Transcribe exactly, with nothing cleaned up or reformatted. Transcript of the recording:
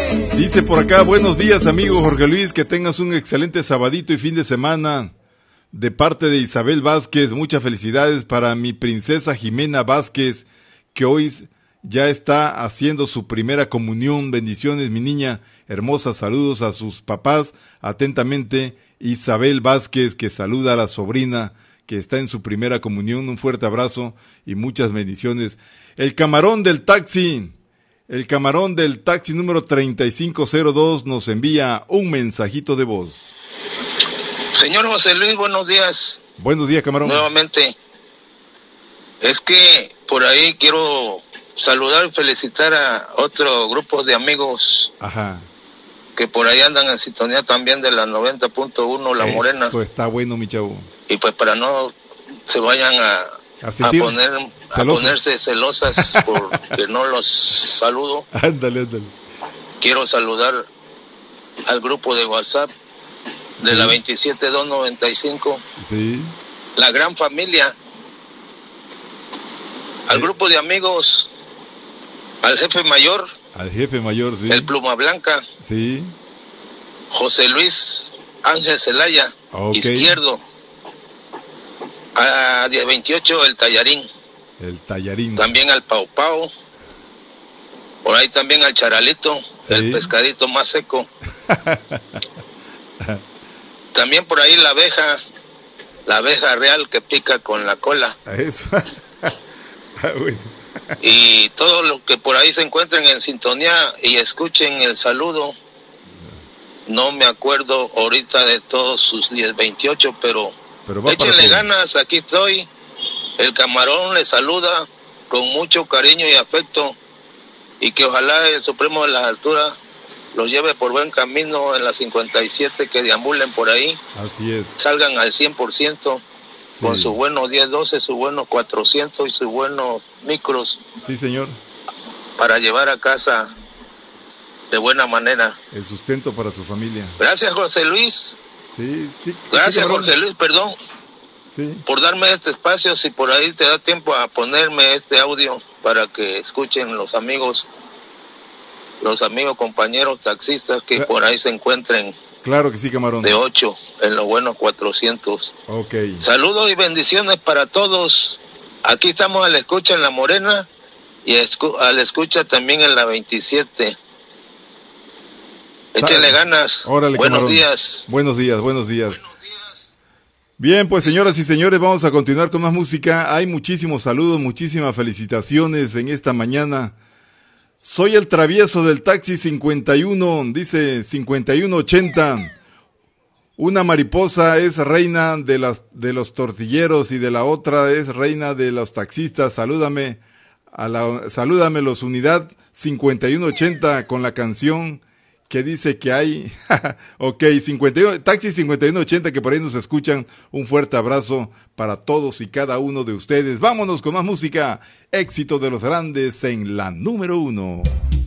Dice por acá, buenos días amigo Jorge Luis, que tengas un excelente sabadito y fin de semana. De parte de Isabel Vázquez, muchas felicidades para mi princesa Jimena Vázquez, que hoy ya está haciendo su primera comunión. Bendiciones, mi niña hermosa, saludos a sus papás. Atentamente, Isabel Vázquez, que saluda a la sobrina que está en su primera comunión. Un fuerte abrazo y muchas bendiciones. El camarón del taxi, el camarón del taxi número treinta y cinco cero dos nos envía un mensajito de voz. Señor José Luis, buenos días. Buenos días, camarón. Nuevamente, es que por ahí quiero saludar y felicitar a otro grupo de amigos. Ajá. Que por ahí andan en sintonía también de la noventa punto uno, La Morena. Eso está bueno, mi chavo. Y pues para no se vayan a, a, a, poner, a ponerse celosas porque no los saludo. Ándale, ándale. Quiero saludar al grupo de WhatsApp de sí. La veintisiete doscientos noventa y cinco. Sí. La gran familia. Al sí. grupo de amigos, al jefe mayor. Al jefe mayor, sí. El Pluma Blanca. Sí. José Luis Ángel Zelaya, okay. Izquierdo. A diez veintiocho, el Tallarín. El Tallarín. También al Pau Pau. Por ahí también al Charalito, sí. El pescadito más seco. También por ahí la abeja, la abeja real que pica con la cola. Eso. Ah, bueno. Y todos los que por ahí se encuentren en sintonía y escuchen el saludo. No me acuerdo ahorita de todos sus diez veintiocho, pero, pero échenle ganas, aquí estoy. El camarón les saluda con mucho cariño y afecto, y que ojalá el Supremo de las Alturas los lleve por buen camino en la cincuenta y siete, que deambulen por ahí. Así es. Salgan al cien por ciento. Sí. Con sus buenos diez doce, sus buenos cuatrocientos y sus buenos micros. Sí, señor. Para llevar a casa de buena manera el sustento para su familia. Gracias, José Luis. Sí, sí. Gracias, sí, Jorge Luis, perdón. Sí. Por darme este espacio. Si por ahí te da tiempo a ponerme este audio para que escuchen los amigos, los amigos compañeros taxistas que por ahí se encuentren. Claro que sí, camarón. De ocho, en los buenos cuatrocientos. Ok. Saludos y bendiciones para todos. Aquí estamos a la escucha en La Morena y escu- a la escucha también en la veintisiete. Échenle ganas. Órale, buenos camarón. días. Buenos días, buenos días. Buenos días. Bien, pues señoras y señores, vamos a continuar con más música. Hay muchísimos saludos, muchísimas felicitaciones en esta mañana. Soy el travieso del taxi cincuenta y uno, dice cincuenta y uno ochenta. Una mariposa es reina de las de los tortilleros y de la otra es reina de los taxistas. Salúdame a la salúdame los unidad cincuenta y uno ochenta con la canción que dice que hay. Ok, cincuenta y uno, taxi cincuenta y uno ochenta, que por ahí nos escuchan. Un fuerte abrazo para todos y cada uno de ustedes. Vámonos con más música. Éxito de los grandes en la número uno.